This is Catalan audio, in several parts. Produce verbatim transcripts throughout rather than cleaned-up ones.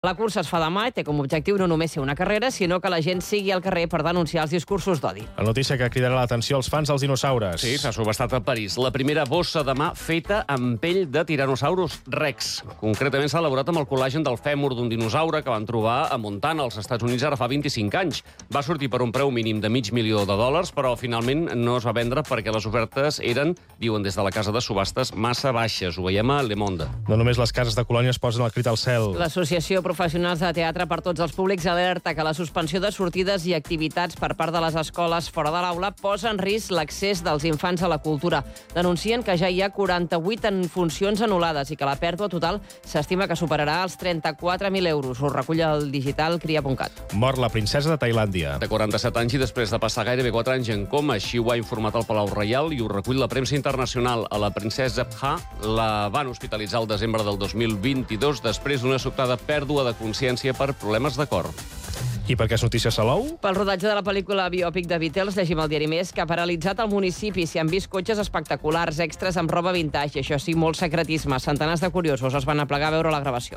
La cursa es fa demà i té com a objectiu no només ser una carrera, sinó que la gent sigui al carrer per denunciar els discursos d'odi. La notícia que cridarà l'atenció als fans dels dinosaures. Sí, s'ha subestat a París. La primera bossa de mà feta amb pell de Tyrannosaurus Rex. Concretament s'ha elaborat amb el col·làgen del fèmur d'un dinosaure que van trobar a Montana, als Estats Units, ara fa vint-i-cinc anys. Va sortir per un preu mínim de mig milió de dòlars, però finalment no es va vendre perquè les ofertes eren, diuen des de la casa de subhastes, massa baixes. Ho veiem a Le Monde. No només les cases de colònies posen el crit al cel. L'Associació Professionals de Teatre per Tots els Públics alerta que la suspensió de sortides i activitats per part de les escoles fora de l'aula posa en risc l'accés dels infants a la cultura. Denuncien que ja hi ha quaranta-vuit en funcions anul·lades i que la pèrdua total s'estima que superarà els trenta-quatre mil euros. Ho recull el digital cria punt cat. Mor la princesa de Tailàndia. De quaranta-set anys i després de passar gairebé quatre anys en coma, així ho ha informat el Palau Reial i ho recull la premsa internacional. A la princesa Pha la van hospitalitzar el desembre del dos mil vint-i-dos després d'una sobtada pèrdua de consciència per problemes de cor. I per què és notícia Salou? Pel rodatge de la pel·lícula biòpic de Beatles, llegim al diari Més que ha paralitzat el municipi. S'hi han vist cotxes espectaculars, extras amb roba vintage, i això sí, molt secretisme. Centenars de curiosos es van aplegar a veure la gravació.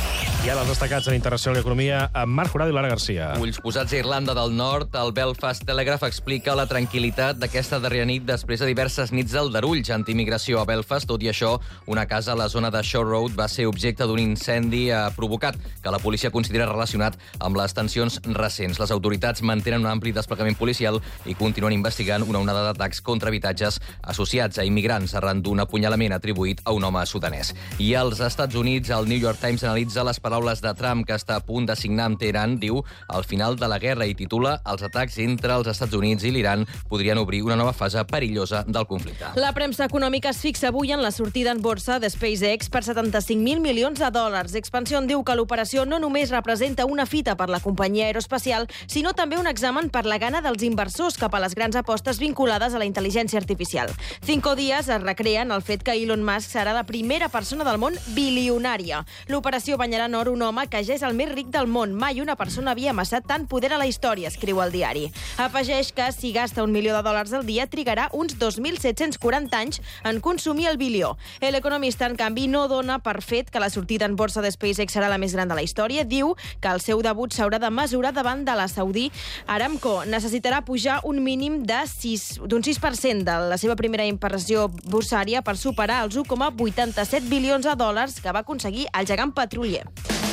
I ara els destacats en Internacional i Economia amb Marc Jurado i Lara Garcia. Ulls posats a Irlanda del Nord, el Belfast Telegraph explica la tranquil·litat d'aquesta darrera nit després de diverses nits d'aldarulls anti-immigració a Belfast. Tot i això, una casa a la zona de Shore Road va ser objecte d'un incendi eh, provocat que la policia considera relacionat amb les tensions recents. Les autoritats mantenen un ampli desplegament policial i continuen investigant una onada d'atacs contra habitatges associats a immigrants arran d'un apunyalament atribuït a un home sudanès. I als Estats Units, el New York Times analitza les paraules de Trump que està a punt de signar amb Teheran, diu, al final de la guerra, i titula els atacs entre els Estats Units i l'Iran podrien obrir una nova fase perillosa del conflicte. La premsa econòmica es fixa avui en la sortida en borsa de SpaceX per setanta-cinc mil milions de dòlars. Expansión diu que l'operació no només representa una fita per la companyia aeroespacial, sinó també un examen per la gana dels inversors cap a les grans apostes vinculades a la intel·ligència artificial. Cinco dies es recreen el fet que Elon Musk serà la primera persona del món bilionària. L'operació banyarà en or un home que ja és el més ric del món. Mai una persona havia amassat tant poder a la història, escriu el diari. Afegeix que si gasta un milió de dòlars al dia trigarà uns dos mil set-cents quaranta anys en consumir el bilió. L'economista, en canvi, no dona per fet que la sortida en borsa de SpaceX serà la més gran de la història. Diu que el seu debut s'haurà de mesurar davant de la Saudi Aramco. Necessitarà pujar un mínim de sis, d'un sis per cent de la seva primera inversió borsària per superar els u coma vuitanta-set bilions de dòlars que va aconseguir el gegant petrolier.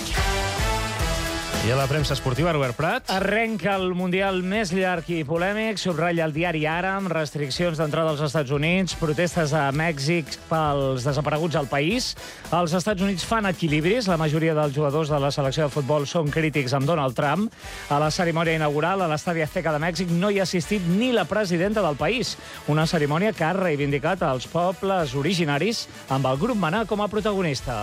I a la premsa esportiva, Robert Prat. Arrenca el Mundial més llarg i polèmic, subratlla el diari Ara, amb restriccions d'entrada als Estats Units, protestes a Mèxic pels desapareguts al país. Els Estats Units fan equilibris, la majoria dels jugadors de la selecció de futbol són crítics amb Donald Trump. A la cerimònia inaugural a l'Estadi Azteca de Mèxic no hi ha assistit ni la presidenta del país, una cerimònia que ha reivindicat els pobles originaris amb el grup Maná com a protagonista.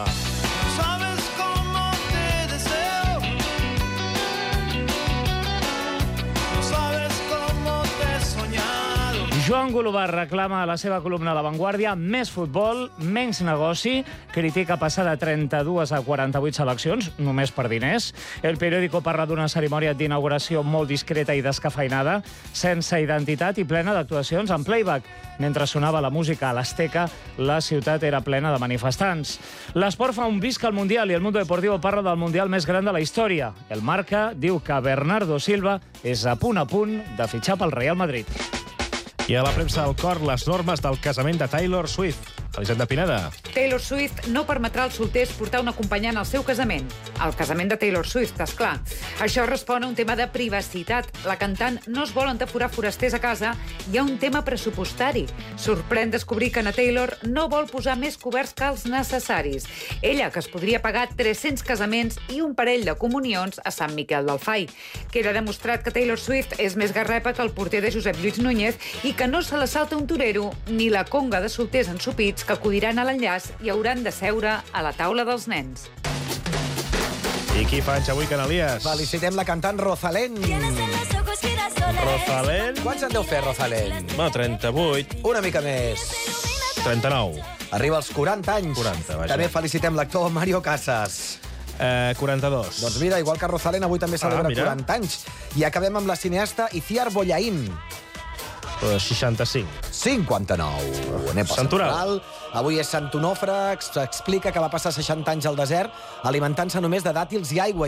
Joan Golobart reclama a la seva columna a La Vanguardia més futbol, menys negoci, critica passar de trenta-dues a quaranta-vuit seleccions, només per diners. El periòdico parla d'una cerimònia d'inauguració molt discreta i descafeinada, sense identitat i plena d'actuacions en playback. Mentre sonava la música a l'Azteca, la ciutat era plena de manifestants. L'esport fa un visc al Mundial i el Mundo Deportivo parla del Mundial més gran de la història. El Marca diu que Bernardo Silva és a punt a punt de fitxar pel Real Madrid. I a la premsa del cor, les normes del casament de Taylor Swift. Elisenda Pineda. Taylor Swift no permetrà als solters portar un acompanyant al seu casament. El casament de Taylor Swift, esclar. Això respon a un tema de privacitat. La cantant no es vol entaforar forasters a casa. Hi ha un tema pressupostari. Sorprèn descobrir que na Taylor no vol posar més coberts que els necessaris. Ella, que es podria pagar tres-cents casaments i un parell de comunions a Sant Miquel del Fai. Queda demostrat que Taylor Swift és més garrepa que el porter de Josep Lluís Núñez i que no se la salta un torero ni la conga de solters ensopits que acudiran a l'enllaç i hauran de seure a la taula dels nens. I qui fa anys avui, Canalies? Felicitem la cantant Rosalén. Rosalén? Quants en deu fer, Rosalén? No, trenta-vuit. Una mica més. trenta-nou. Arriba als quaranta anys. quaranta, vaja. També felicitem l'actor Mario Casas. Eh, quaranta-dos. Doncs mira, igual que Rosalén, avui també celebra Ah, mira. quaranta anys. I acabem amb la cineasta Itziar Bollaín. Uh, seixanta-cinc. cinquanta-nou. Anem pel Sant Oral. Oral. Avui és Sant Onofre, ex- explica que va passar seixanta anys al desert alimentant-se només de dàtils i aigua.